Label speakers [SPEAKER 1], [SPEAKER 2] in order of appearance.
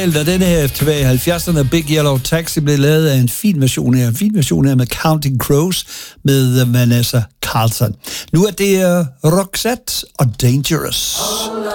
[SPEAKER 1] Da denne her tilbage i 70'erne, Big Yellow Taxi, blev lavet af en fin version her med Counting Crows med Vanessa Carlton. Nu er det Roxette og Dangerous.